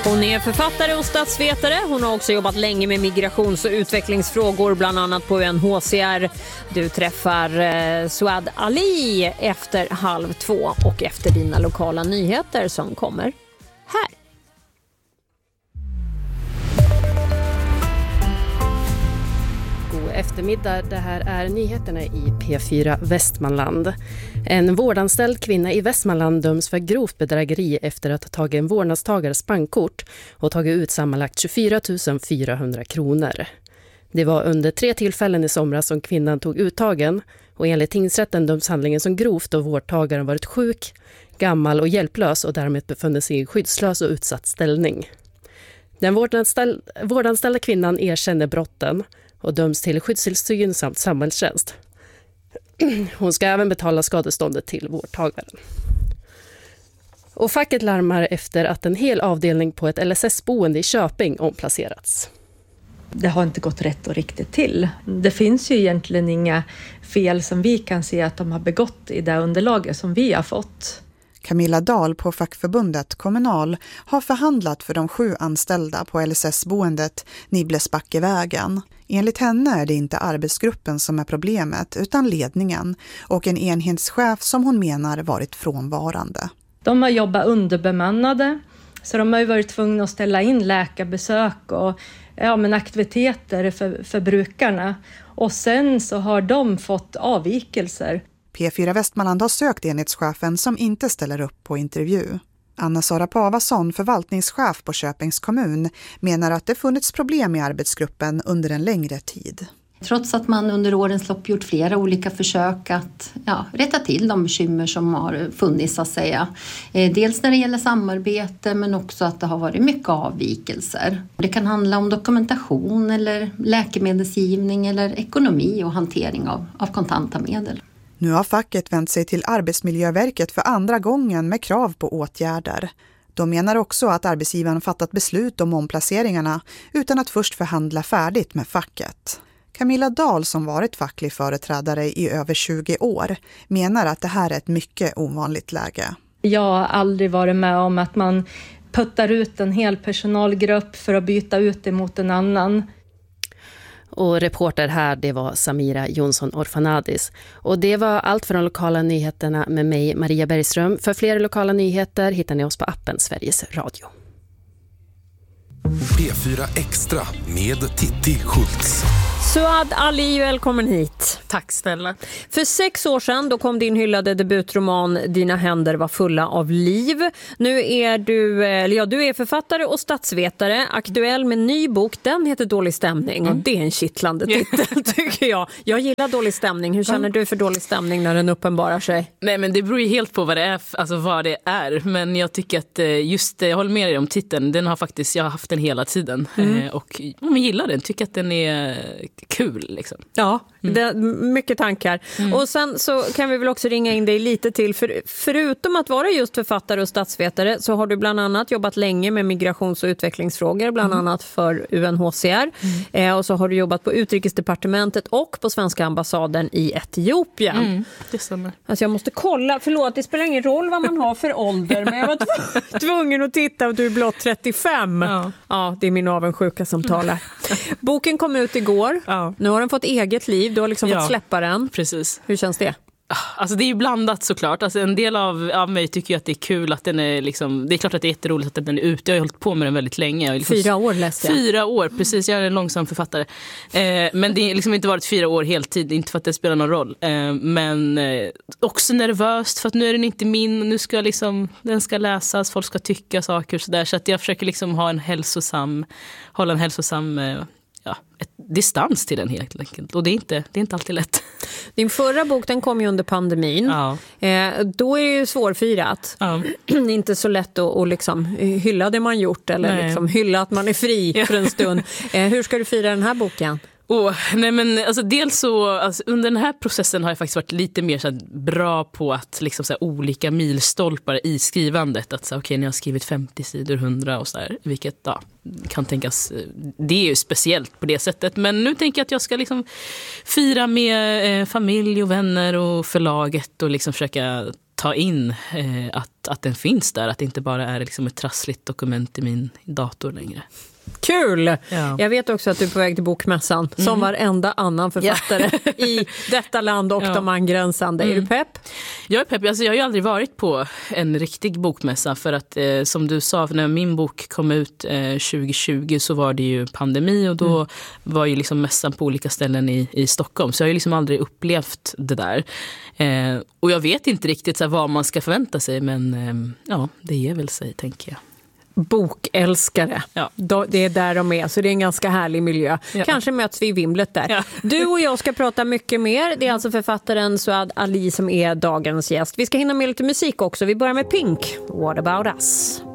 Hon är författare och statsvetare. Hon har också jobbat länge med migrations- och utvecklingsfrågor, bland annat på UNHCR. Du träffar Suad Ali efter 1:30 och efter dina lokala nyheter som kommer här. God eftermiddag, det här är nyheterna i P4 Västmanland. En vårdanställd kvinna i Västmanland döms för grovt bedrägeri efter att ha tagit en vårdnadstagares bankkort och tagit ut sammanlagt 24 400 kronor. Det var under 3 tillfällen i somras som kvinnan tog uttagen och enligt tingsrätten döms handlingen som grovt då vårdtagaren varit sjuk, gammal och hjälplös och därmed befunnit sig i skyddslös och utsatt ställning. Den vårdanställda kvinnan erkänner brotten och döms till skyddstillsyn samt samhällstjänst. Hon ska även betala skadeståndet till vårdtagaren. Och facket larmar efter att en hel avdelning på ett LSS-boende i Köping omplacerats. Det har inte gått rätt och riktigt till. Det finns ju egentligen inga fel som vi kan se att de har begått i det underlaget som vi har fått. Camilla Dahl på fackförbundet Kommunal har förhandlat för de 7 anställda på LSS-boendet Niblesbackevägen. Enligt henne är det inte arbetsgruppen som är problemet utan ledningen och en enhetschef som hon menar varit frånvarande. De har jobbat underbemannade, så de har ju varit tvungna att ställa in läkarbesök och aktiviteter för brukarna. Och sen så har de fått avvikelser. P4 Västmanland har sökt enhetschefen som inte ställer upp på intervju. Anna-Sara Pavasson, förvaltningschef på Köpings kommun, menar att det funnits problem i arbetsgruppen under en längre tid. Trots att man under årens lopp gjort flera olika försök att rätta till de bekymmer som har funnits så att säga. Dels när det gäller samarbete men också att det har varit mycket avvikelser. Det kan handla om dokumentation eller läkemedelsgivning eller ekonomi och hantering av kontanta medel. Nu har facket vänt sig till Arbetsmiljöverket för andra gången med krav på åtgärder. De menar också att arbetsgivaren fattat beslut om omplaceringarna utan att först förhandla färdigt med facket. Camilla Dahl, som varit facklig företrädare i över 20 år, menar att det här är ett mycket ovanligt läge. Jag har aldrig varit med om att man puttar ut en hel personalgrupp för att byta ut det mot en annan. Och reporter här, det var Samira Jonsson Orfanadis. Och det var allt för de lokala nyheterna med mig, Maria Bergström. För fler lokala nyheter hittar ni oss på appen Sveriges Radio. P4 Extra med Titti Schultz. Suad Ali, välkommen hit. Tack snälla. För 6 år sedan då kom din hyllade debutroman Dina händer var fulla av liv. Nu är du är författare och statsvetare, aktuell med en ny bok. Den heter Dålig stämning och det är en kittlande titel tycker jag. Jag gillar dålig stämning. Hur känner du för dålig stämning när den uppenbarar sig? Nej, men det beror ju helt på vad det är, alltså vad det är. Men jag tycker att jag håller med dig om titeln. Jag har haft den hela tiden och jag gillar den. Tycker att den är kul liksom. Ja, det, mycket tankar. Och sen så kan vi väl också ringa in dig lite till. Förutom att vara just författare och statsvetare så har du bland annat jobbat länge med migrations- och utvecklingsfrågor, bland annat för UNHCR. Och så har du jobbat på Utrikesdepartementet och på svenska ambassaden i Etiopien. Det stämmer. Alltså jag måste kolla, förlåt, det spelar ingen roll vad man har för ålder, men jag var tvungen att titta och du är blott 35. Ja, det är min avundsjuka som talar. Boken kom ut igår. Ja. Nu har den fått eget liv. Du har liksom fått släppa den. Precis. Hur känns det? Alltså det är ju blandat såklart. Alltså en del av mig tycker ju att det är kul att den är liksom, det är klart att det är jätteroligt att den är ute. Jag har hållit på med den väldigt länge. Liksom 4 år läste jag. 4 år, precis. Jag är en långsam författare. Men det har liksom inte varit 4 år heltid, inte för att det spelar någon roll. Men också nervöst för att nu är den inte min. Nu ska den ska läsas, folk ska tycka saker och sådär. Så att jag försöker liksom hålla en hälsosam ett distans till den helt enkelt. Och det är inte alltid lätt. Din förra bok, den kom ju under pandemin. Ja. Då är det ju svårfirat. Ja. Inte så lätt att liksom hylla det man gjort eller liksom hylla att man är fri för en stund. Hur ska du fira den här boken? Nej men alltså dels så under den här processen har jag faktiskt varit lite mer så bra på att liksom så olika milstolpar i skrivandet, att okej, ni har skrivit 50 sidor, 100 och så här, vilket kan tänkas, det är ju speciellt på det sättet, men nu tänker jag att jag ska liksom fira med familj och vänner och förlaget och liksom försöka ta in att den finns där. Att det inte bara är liksom ett trassligt dokument i min dator längre. Kul! Ja. Jag vet också att du är på väg till bokmässan som varenda annan författare i detta land och de angränsande. Är du pepp? Jag är pepp. Alltså, jag har ju aldrig varit på en riktig bokmässa för att som du sa, när min bok kom ut 2020 så var det ju pandemi och då var ju liksom mässan på olika ställen i Stockholm. Så jag har ju liksom aldrig upplevt det där. Och jag vet inte riktigt så här, vad man ska förvänta sig, men det ger väl sig, tänker jag. Bokälskare. Ja. Det är där de är, så det är en ganska härlig miljö. Ja. Kanske möts vi i vimlet där. Ja. Du och jag ska prata mycket mer. Det är alltså författaren Suad Ali som är dagens gäst. Vi ska hinna med lite musik också. Vi börjar med Pink. What about us?